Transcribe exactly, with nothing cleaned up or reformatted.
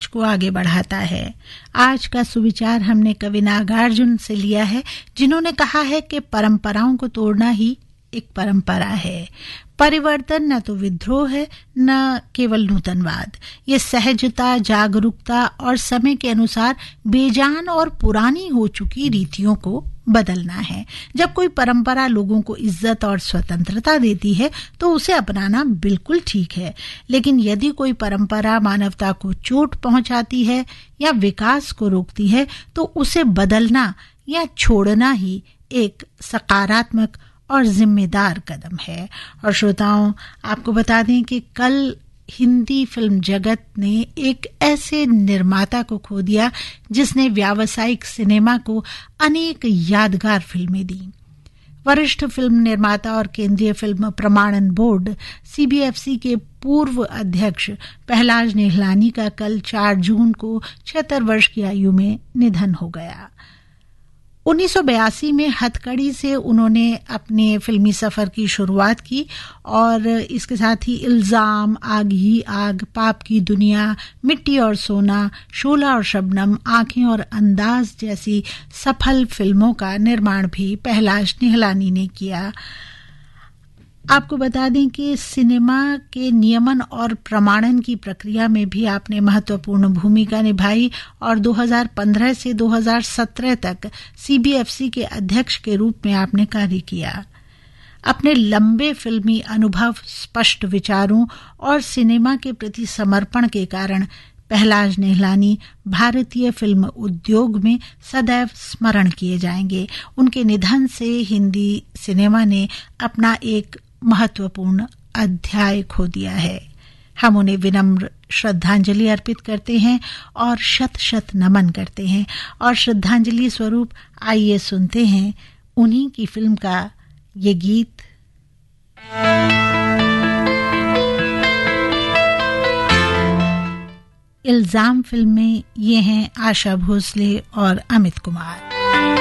को आगे बढ़ाता है। आज का सुविचार हमने कवि नागार्जुन से लिया है, जिन्होंने कहा है कि परंपराओं को तोड़ना ही एक परंपरा है। परिवर्तन न तो विद्रोह है, न केवल नूतनवाद। ये सहजता, जागरूकता और समय के अनुसार बेजान और पुरानी हो चुकी रीतियों को बदलना है। जब कोई परंपरा लोगों को इज्जत और स्वतंत्रता देती है तो उसे अपनाना बिल्कुल ठीक है, लेकिन यदि कोई परंपरा मानवता को चोट पहुंचाती है या विकास को रोकती है तो उसे बदलना या छोड़ना ही एक सकारात्मक और जिम्मेदार कदम है। और श्रोताओं, आपको बता दें कि कल हिंदी फिल्म जगत ने एक ऐसे निर्माता को खो दिया जिसने व्यावसायिक सिनेमा को अनेक यादगार फिल्में दी। वरिष्ठ फिल्म निर्माता और केंद्रीय फिल्म प्रमाणन बोर्ड सीबीएफसी के पूर्व अध्यक्ष पहलाज निहलानी का कल चार जून को छिहत्तर वर्ष की आयु में निधन हो गया। उन्नीस सौ बयासी में हथकड़ी से उन्होंने अपने फिल्मी सफर की शुरुआत की और इसके साथ ही इल्जाम, आग ही आग, पाप की दुनिया, मिट्टी और सोना, शोला और शबनम, आंखें और अंदाज जैसी सफल फिल्मों का निर्माण भी पहलाज निहलानी ने किया। आपको बता दें कि सिनेमा के नियमन और प्रमाणन की प्रक्रिया में भी आपने महत्वपूर्ण भूमिका निभाई और दो हज़ार पंद्रह से दो हज़ार सत्रह तक सीबीएफसी के अध्यक्ष के रूप में आपने कार्य किया। अपने लंबे फिल्मी अनुभव, स्पष्ट विचारों और सिनेमा के प्रति समर्पण के कारण पहलाज निहलानी भारतीय फिल्म उद्योग में सदैव स्मरण किए जाएंगे। उनके निधन से हिंदी सिनेमा ने अपना एक महत्वपूर्ण अध्याय खो दिया है। हम उन्हें विनम्र श्रद्धांजलि अर्पित करते हैं और शत शत नमन करते हैं। और श्रद्धांजलि स्वरूप आइए सुनते हैं उन्हीं की फिल्म का ये गीत। इल्जाम फिल्म में ये हैं आशा भोसले और अमित कुमार।